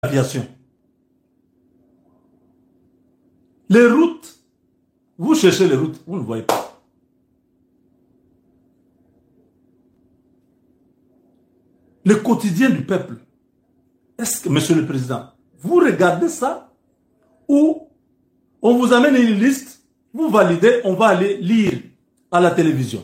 l'aviation. Les routes, vous cherchez les routes, vous ne voyez pas. Le quotidien du peuple. Est-ce que, Monsieur le Président, vous regardez ça ou on vous amène une liste, vous validez, on va aller lire à la télévision.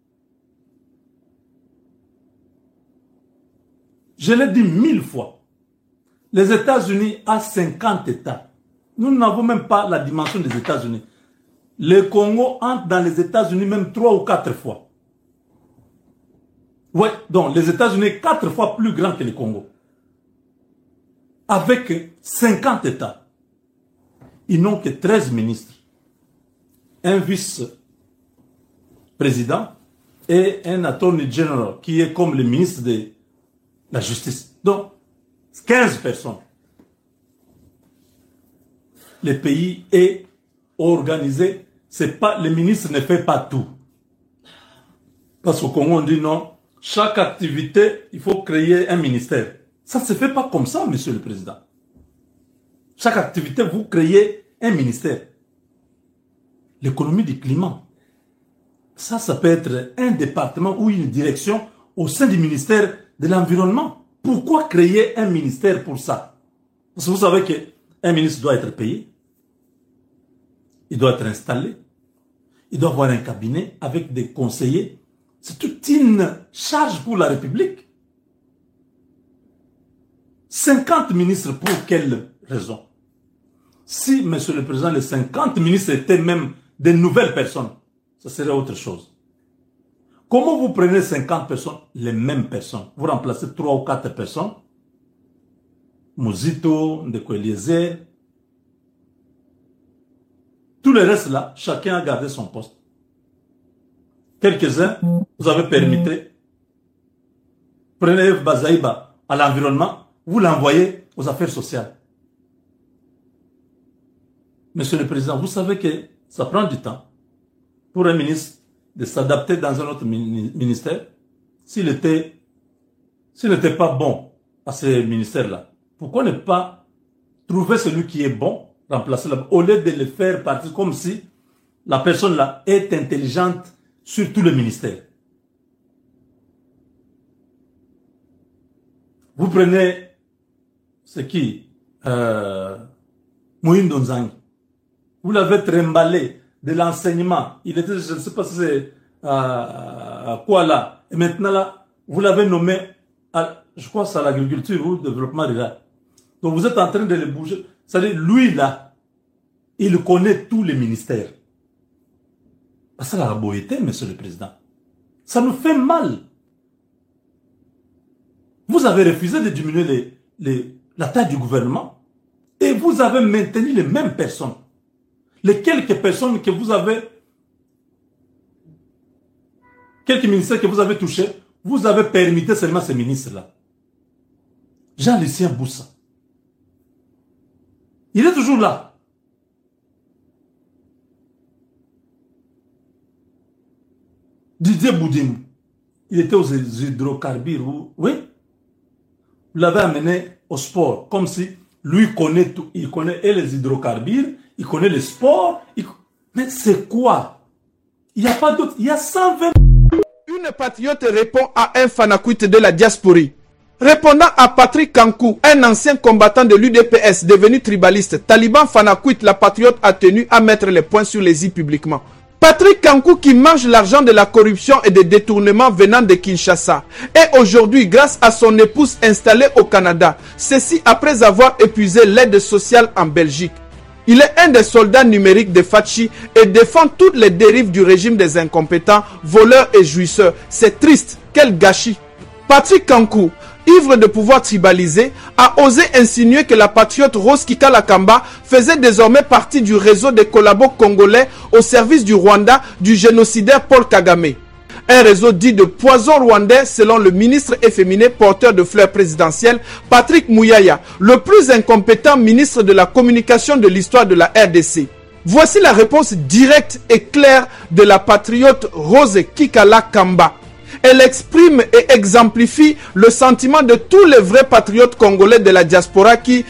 Je l'ai dit 1000 fois. Les États-Unis ont 50 États. Nous n'avons même pas la dimension des États-Unis. Le Congo entre dans les États-Unis même 3 ou 4 fois. Ouais, donc les États-Unis 4 fois plus grand que le Congo. Avec 50 États. Ils n'ont que 13 ministres. Un vice-président et un attorney general qui est comme le ministre de la justice. Donc, 15 personnes. Le pays est organisé. C'est pas, le ministre ne fait pas tout. Parce qu'au Congo, on dit non. Chaque activité, il faut créer un ministère. Ça ne se fait pas comme ça, Monsieur le Président. Chaque activité, vous créez un ministère. L'économie du climat. Ça peut être un département ou une direction au sein du ministère de l'Environnement. Pourquoi créer un ministère pour ça? Parce que vous savez qu'un ministre doit être payé. Il doit être installé. Il doit avoir un cabinet avec des conseillers. C'est toute une charge pour la République. 50 ministres, pour quelle raison? Si, Monsieur le Président, les 50 ministres étaient même des nouvelles personnes, ça serait autre chose. Comment vous prenez 50 personnes, les mêmes personnes? Vous remplacez 3 ou 4 personnes. Mouzito, Ndeko Eliezer. Tout le reste là, chacun a gardé son poste. Quelques-uns, vous avez permis. Prenez Bazaïba à l'environnement, vous l'envoyez aux affaires sociales. Monsieur le Président, vous savez que ça prend du temps pour un ministre de s'adapter dans un autre ministère. S'il n'était pas bon à ce ministère-là, pourquoi ne pas trouver celui qui est bon, remplacer là, au lieu de le faire partir comme si la personne-là est intelligente sur tout le ministère. Vous prenez ce qui Mohindo Nzangi. Vous l'avez trimballé de l'enseignement. Il était, je ne sais pas si c'est quoi là. Et maintenant là, vous l'avez nommé, je crois c'est à l'agriculture ou au développement rural. Donc vous êtes en train de le bouger. C'est-à-dire, lui là, il connaît tous les ministères. Ça la beauté, Monsieur le Président. Ça nous fait mal. Vous avez refusé de diminuer la taille du gouvernement et vous avez maintenu les mêmes personnes. Les quelques personnes que vous avez, quelques ministères que vous avez touchés, vous avez permis seulement ces ministres-là. Jean-Lucien Boussa. Il est toujours là. Didier Boudim, il était aux hydrocarbures, oui. Vous l'avez amené au sport, comme si lui connaît tout. Il connaît et les hydrocarbures, il connaît le sport. Mais c'est quoi? Il n'y a pas d'autre. Il y a 120. Une patriote répond à un fanakuite de la diaspora. Répondant à Patrick Kankou, un ancien combattant de l'UDPS devenu tribaliste, Taliban fanakuite, la patriote a tenu à mettre les points sur les i publiquement. Patrick Kankou qui mange l'argent de la corruption et des détournements venant de Kinshasa est aujourd'hui, grâce à son épouse installée au Canada, ceci après avoir épuisé l'aide sociale en Belgique. Il est un des soldats numériques de Fachi et défend toutes les dérives du régime des incompétents, voleurs et jouisseurs. C'est triste, quel gâchis. Patrick Kankou, ivre de pouvoir tribalisé, a osé insinuer que la patriote Rose Kikala Kamba faisait désormais partie du réseau des collabos congolais au service du Rwanda du génocidaire Paul Kagame. Un réseau dit de poison rwandais selon le ministre efféminé porteur de fleurs présidentielles Patrick Mouyaya, le plus incompétent ministre de la communication de l'histoire de la RDC. Voici la réponse directe et claire de la patriote Rose Kikala Kamba. Elle exprime et exemplifie le sentiment de tous les vrais patriotes congolais de la diaspora qui,